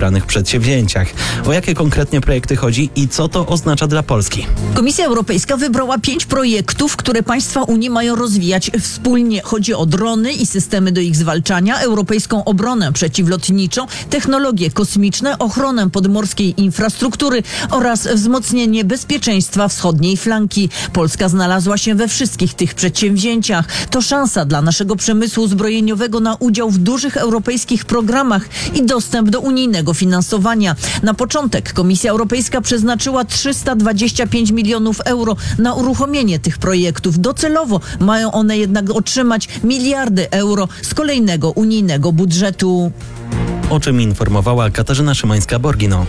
wybranych przedsięwzięciach. O jakie konkretnie projekty chodzi i co to oznacza dla Polski? Komisja Europejska wybrała 5 projektów, które państwa Unii mają rozwijać wspólnie. Chodzi o drony i systemy do ich zwalczania, europejską obronę przeciwlotniczą, technologie kosmiczne, ochronę podmorskiej infrastruktury oraz wzmocnienie bezpieczeństwa wschodniej flanki. Polska znalazła się we wszystkich tych przedsięwzięciach. To szansa dla naszego przemysłu zbrojeniowego na udział w dużych europejskich programach i dostęp do unijnego finansowania. Na początek Komisja Europejska przeznaczyła 325 milionów euro na uruchomienie tych projektów. Docelowo mają one jednak otrzymać miliardy euro z kolejnego unijnego budżetu. O czym informowała Katarzyna Szymańska-Borgino.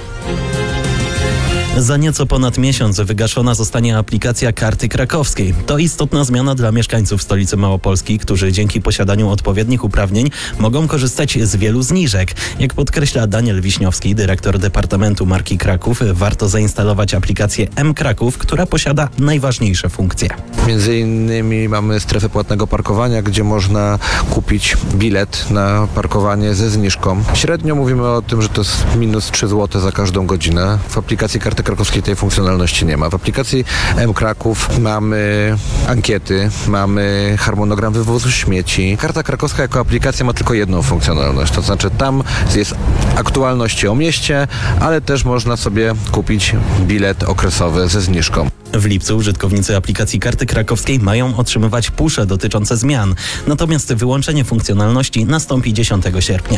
Za nieco ponad miesiąc wygaszona zostanie aplikacja Karty Krakowskiej. To istotna zmiana dla mieszkańców stolicy Małopolski, którzy dzięki posiadaniu odpowiednich uprawnień mogą korzystać z wielu zniżek. Jak podkreśla Daniel Wiśniowski, dyrektor Departamentu Marki Kraków, warto zainstalować aplikację M-Kraków, która posiada najważniejsze funkcje. Między innymi mamy strefę płatnego parkowania, gdzie można kupić bilet na parkowanie ze zniżką. Średnio mówimy o tym, że to jest minus 3 zł za każdą godzinę. W aplikacji Karty Krakowskiej tej funkcjonalności nie ma. W aplikacji M-Kraków mamy ankiety, mamy harmonogram wywozu śmieci. Karta Krakowska jako aplikacja ma tylko jedną funkcjonalność, to znaczy tam jest aktualności o mieście, ale też można sobie kupić bilet okresowy ze zniżką. W lipcu użytkownicy aplikacji Karty Krakowskiej mają otrzymywać pusze dotyczące zmian, natomiast wyłączenie funkcjonalności nastąpi 10 sierpnia.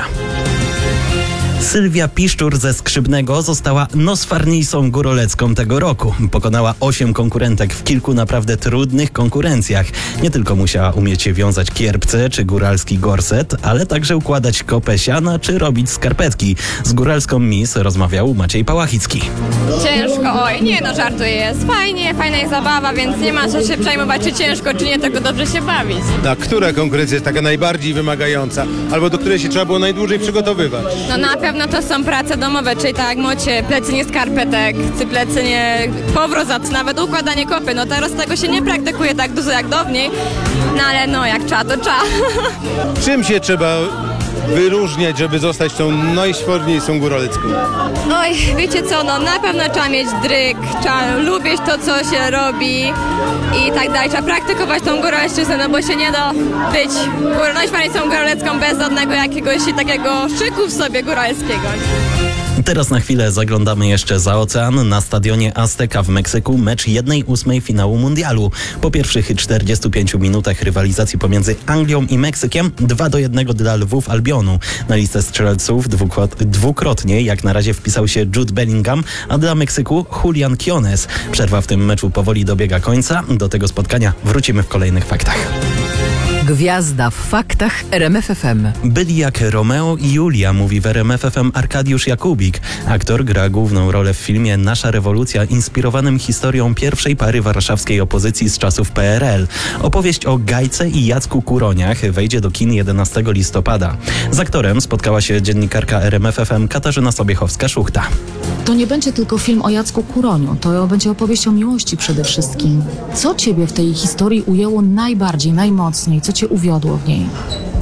Sylwia Piszczur ze Skrzypnego została nosfarniejsą górolecką tego roku. Pokonała 8 konkurentek w kilku naprawdę trudnych konkurencjach. Nie tylko musiała umieć wiązać kierpce czy góralski gorset, ale także układać kopę siana czy robić skarpetki. Z góralską Miss rozmawiał Maciej Pałachicki. Ciężko, oj, nie no, żartuję, jest fajnie, fajna jest zabawa, więc nie ma co się przejmować, czy ciężko, czy nie, tylko dobrze się bawić. Na która konkurencja jest taka najbardziej wymagająca, albo do której się trzeba było najdłużej przygotowywać? No na pewno to są prace domowe, czyli tak jak mocie, plecenie skarpetek, plecenie powrozat, nawet układanie kopy. No teraz tego się nie praktykuje tak dużo jak dawniej, no ale no jak trzeba, to trzeba. Czym się trzeba wyróżniać, żeby zostać tą najśworniejszą górolecką? Oj, wiecie co, no na pewno trzeba mieć dryg, trzeba lubić to, co się robi i tak dalej. Trzeba praktykować tą góralszczyznę, no bo się nie da być najśworniejszą górolecką bez żadnego jakiegoś takiego szyku w sobie góralskiego. Teraz na chwilę zaglądamy jeszcze za ocean. Na stadionie Azteca w Meksyku mecz 1/8 finału mundialu. Po pierwszych 45 minutach rywalizacji pomiędzy Anglią i Meksykiem 2-1 dla Lwów Albionu. Na listę strzelców dwukrotnie jak na razie wpisał się Jude Bellingham, a dla Meksyku Julian Quiñones. Przerwa w tym meczu powoli dobiega końca. Do tego spotkania wrócimy w kolejnych faktach. Gwiazda w faktach RMF FM. Byli jak Romeo i Julia, mówi w RMF FM Arkadiusz Jakubik. Aktor gra główną rolę w filmie Nasza rewolucja, inspirowanym historią pierwszej pary warszawskiej opozycji z czasów PRL. Opowieść o Gajce i Jacku Kuroniach wejdzie do kin 11 listopada. Z aktorem spotkała się dziennikarka RMF FM Katarzyna Sobiechowska-Szuchta. To nie będzie tylko film o Jacku Kuroniu, to będzie opowieść o miłości przede wszystkim. Co ciebie w tej historii ujęło najbardziej, najmocniej? Co cię uwiodło w niej?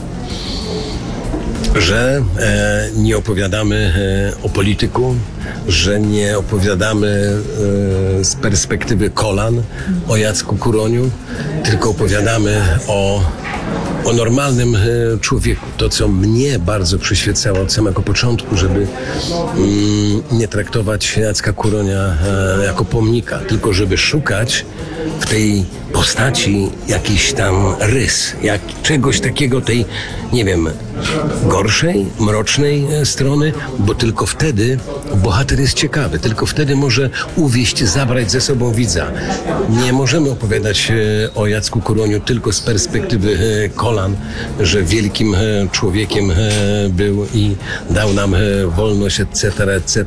Że nie opowiadamy o polityku, że nie opowiadamy z perspektywy kolan o Jacku Kuroniu, tylko opowiadamy o normalnym człowieku. To, co mnie bardzo przyświecało od samego początku, żeby nie traktować Jacka Kuronia jako pomnika, tylko żeby szukać w tej postaci jakiś tam rys, czegoś takiego, tej, nie wiem, gorszej, mrocznej strony, bo tylko wtedy bohater jest ciekawy, tylko wtedy może uwieść, zabrać ze sobą widza. Nie możemy opowiadać o Jacku Kuroniu tylko z perspektywy kolan, że wielkim człowiekiem był i dał nam wolność, etc.,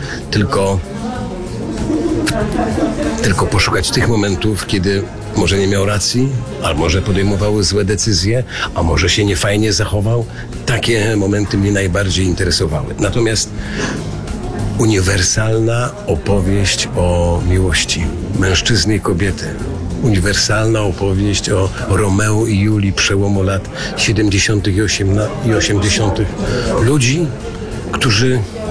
tylko poszukać tych momentów, kiedy może nie miał racji, a może podejmował złe decyzje, a może się niefajnie zachował. Takie momenty mnie najbardziej interesowały. Natomiast uniwersalna opowieść o miłości mężczyzny i kobiety. Uniwersalna opowieść o Romeo i Julii przełomu lat 70. i 80. Ludzi, którzy